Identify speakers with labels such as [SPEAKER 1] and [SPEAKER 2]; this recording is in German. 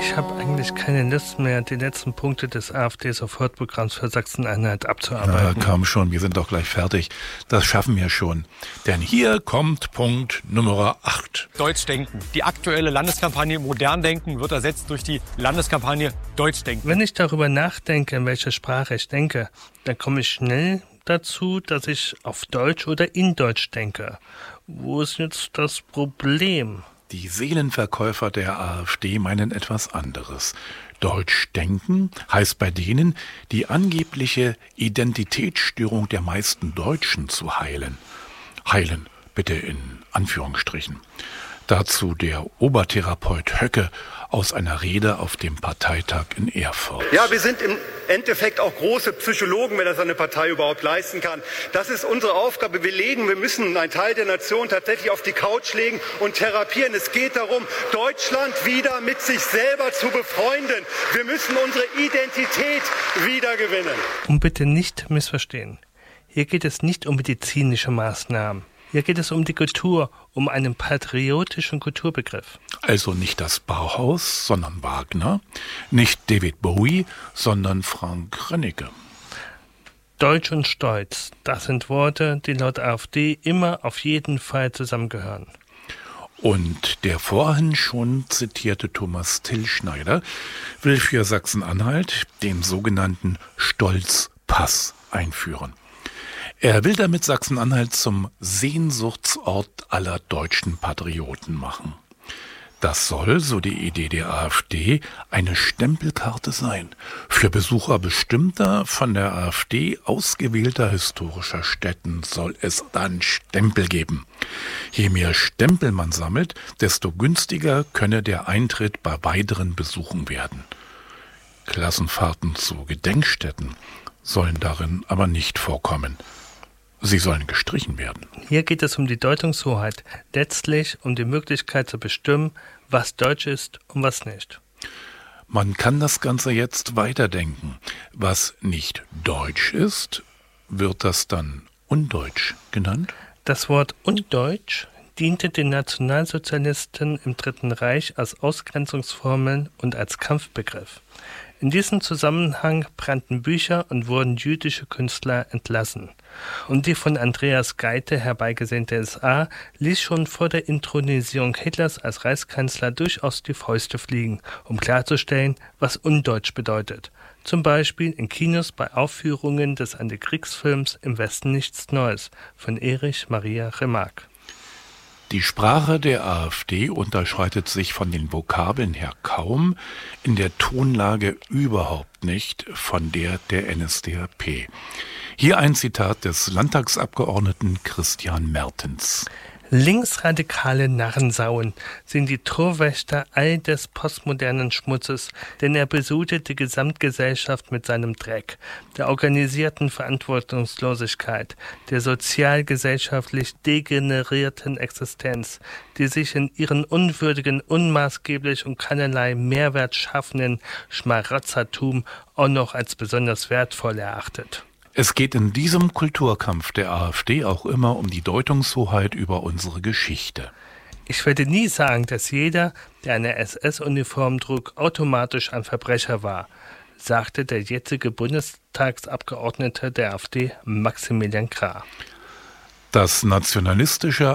[SPEAKER 1] Ich habe eigentlich keine Lust mehr, die letzten Punkte des AfD-Sofortprogramms für Sachsen-Anhalt abzuarbeiten.
[SPEAKER 2] Na, komm schon, wir sind doch gleich fertig. Das schaffen wir schon. Denn hier kommt Punkt Nummer 8.
[SPEAKER 3] Deutschdenken. Die aktuelle Landeskampagne Modern Denken wird ersetzt durch die Landeskampagne Deutschdenken.
[SPEAKER 1] Wenn ich darüber nachdenke, in welcher Sprache ich denke, dann komme ich schnell dazu, dass ich auf Deutsch oder in Deutsch denke. Wo ist jetzt das Problem?
[SPEAKER 2] Die Seelenverkäufer der AfD meinen etwas anderes. Deutschdenken heißt bei denen, die angebliche Identitätsstörung der meisten Deutschen zu heilen. Heilen, bitte in Anführungsstrichen. Dazu der Obertherapeut Höcke aus einer Rede auf dem Parteitag in Erfurt.
[SPEAKER 4] Ja, wir sind im Endeffekt auch große Psychologen, wenn das eine Partei überhaupt leisten kann. Das ist unsere Aufgabe. Wir müssen einen Teil der Nation tatsächlich auf die Couch legen und therapieren. Es geht darum, Deutschland wieder mit sich selber zu befreunden. Wir müssen unsere Identität wiedergewinnen.
[SPEAKER 1] Und bitte nicht missverstehen. Hier geht es nicht um medizinische Maßnahmen. Hier geht es um die Kultur, um einen patriotischen Kulturbegriff.
[SPEAKER 2] Also nicht das Bauhaus, sondern Wagner, nicht David Bowie, sondern Frank Rennecke.
[SPEAKER 1] Deutsch und Stolz, das sind Worte, die laut AfD immer auf jeden Fall zusammengehören.
[SPEAKER 2] Und der vorhin schon zitierte Thomas Tillschneider will für Sachsen-Anhalt den sogenannten Stolzpass einführen. Er will damit Sachsen-Anhalt zum Sehnsuchtsort aller deutschen Patrioten machen. Das soll, so die Idee der AfD, eine Stempelkarte sein. Für Besucher bestimmter, von der AfD ausgewählter historischer Stätten soll es dann Stempel geben. Je mehr Stempel man sammelt, desto günstiger könne der Eintritt bei weiteren Besuchen werden. Klassenfahrten zu Gedenkstätten sollen darin aber nicht vorkommen. Sie sollen gestrichen werden.
[SPEAKER 1] Hier geht es um die Deutungshoheit, letztlich um die Möglichkeit zu bestimmen, was deutsch ist und was nicht.
[SPEAKER 2] Man kann das Ganze jetzt weiterdenken. Was nicht deutsch ist, wird das dann undeutsch genannt?
[SPEAKER 1] Das Wort undeutsch diente den Nationalsozialisten im Dritten Reich als Ausgrenzungsformel und als Kampfbegriff. In diesem Zusammenhang brannten Bücher und wurden jüdische Künstler entlassen. Und die von Andreas Geite herbeigesehnte SA ließ schon vor der Inthronisierung Hitlers als Reichskanzler durchaus die Fäuste fliegen, um klarzustellen, was undeutsch bedeutet. Zum Beispiel in Kinos bei Aufführungen des Antikriegsfilms Im Westen nichts Neues von Erich Maria Remarque.
[SPEAKER 2] Die Sprache der AfD unterscheidet sich von den Vokabeln her kaum, in der Tonlage überhaupt nicht von der NSDAP. Hier ein Zitat des Landtagsabgeordneten Christian Mertens.
[SPEAKER 1] Linksradikale Narrensauen sind die Torwächter all des postmodernen Schmutzes, denn er besudelt die Gesamtgesellschaft mit seinem Dreck, der organisierten Verantwortungslosigkeit, der sozial-gesellschaftlich degenerierten Existenz, die sich in ihren unwürdigen, unmaßgeblich und keinerlei Mehrwert schaffenden Schmarotzertum auch noch als besonders wertvoll erachtet.
[SPEAKER 2] Es geht in diesem Kulturkampf der AfD auch immer um die Deutungshoheit über unsere Geschichte.
[SPEAKER 1] Ich werde nie sagen, dass jeder, der eine SS-Uniform trug, automatisch ein Verbrecher war, sagte der jetzige Bundestagsabgeordnete der AfD, Maximilian Krah.
[SPEAKER 2] Das nationalistische